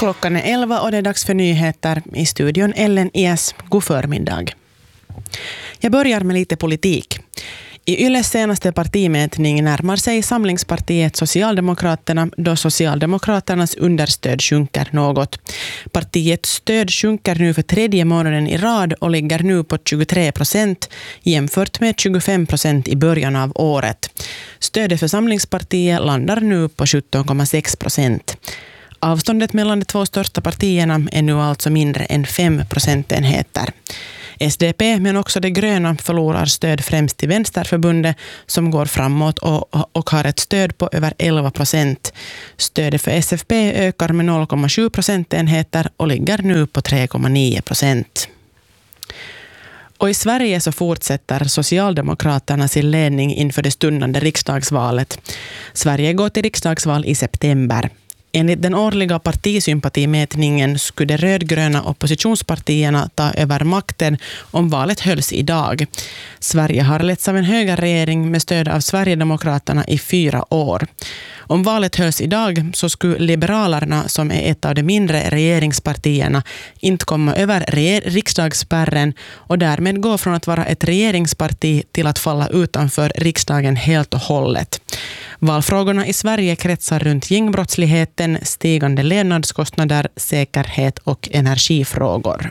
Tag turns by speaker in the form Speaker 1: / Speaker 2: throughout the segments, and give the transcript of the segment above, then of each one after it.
Speaker 1: Klockan är 11 och det är dags för nyheter. I studion Ellen IS. God förmiddag. Jag börjar med lite politik. I Yles senaste partimätning närmar sig Samlingspartiet Socialdemokraterna då Socialdemokraternas understöd sjunker något. Partiets stöd sjunker nu för tredje månaden i rad och ligger nu på 23% jämfört med 25% i början av året. Stödet för Samlingspartiet landar nu på 17,6%. Avståndet mellan de två största partierna är nu alltså mindre än 5 procentenheter. SDP men också de gröna förlorar stöd främst till Vänsterförbundet som går framåt och har ett stöd på över 11%. Stödet för SFP ökar med 0,7 procentenheter och ligger nu på 3,9%. Och i Sverige så fortsätter Socialdemokraterna sin ledning inför det stundande riksdagsvalet. Sverige går till riksdagsval i september. Enligt den årliga partisympatimätningen skulle de rödgröna oppositionspartierna ta över makten om valet hölls idag. Sverige har letts av en högerregering med stöd av Sverigedemokraterna i 4 år. Om valet hölls idag så skulle Liberalerna, som är ett av de mindre regeringspartierna, inte komma över riksdagsspärren och därmed gå från att vara ett regeringsparti till att falla utanför riksdagen helt och hållet. Valfrågorna i Sverige kretsar runt gängbrottsligheten, stigande levnadskostnader, säkerhet och energifrågor.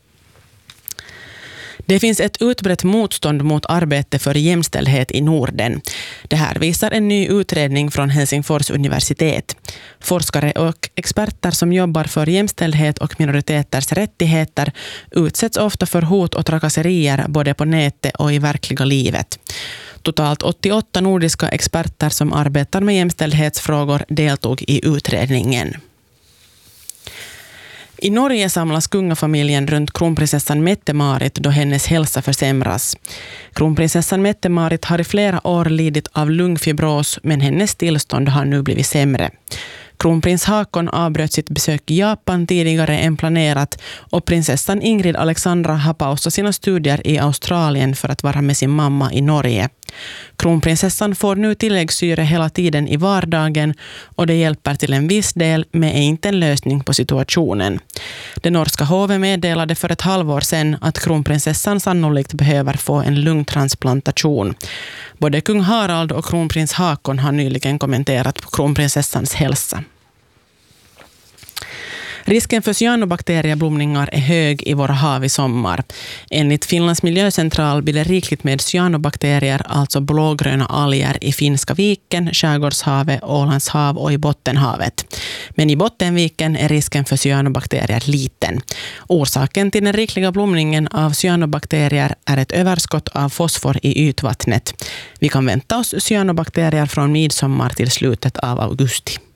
Speaker 1: Det finns ett utbrett motstånd mot arbete för jämställdhet i Norden. Det här visar en ny utredning från Helsingfors universitet. Forskare och experter som jobbar för jämställdhet och minoriteters rättigheter utsätts ofta för hot och trakasserier både på nätet och i verkliga livet. Totalt 88 nordiska experter som arbetar med jämställdhetsfrågor deltog i utredningen. I Norge samlas kungafamiljen runt kronprinsessan Mette-Marit då hennes hälsa försämras. Kronprinsessan Mette-Marit har i flera år lidit av lungfibros men hennes tillstånd har nu blivit sämre. Kronprins Haakon avbröt sitt besök i Japan tidigare än planerat och prinsessan Ingrid Alexandra har pausat sina studier i Australien för att vara med sin mamma i Norge. Kronprinsessan får nu tilläggssyre hela tiden i vardagen och det hjälper till en viss del men är inte en lösning på situationen. Det norska hovet meddelade för ett halvår sedan att kronprinsessan sannolikt behöver få en lungtransplantation. Både kung Harald och kronprins Haakon har nyligen kommenterat på kronprinsessans hälsa. Risken för cyanobakterieblomningar är hög i våra hav i sommar. Enligt Finlands miljöcentral blir det rikligt med cyanobakterier, alltså blågröna alger i Finska viken, Skärgårdshavet, Ålands hav och i Bottenhavet. Men i Bottenviken är risken för cyanobakterier liten. Orsaken till den rikliga blomningen av cyanobakterier är ett överskott av fosfor i ytvattnet. Vi kan vänta oss cyanobakterier från midsommar till slutet av augusti.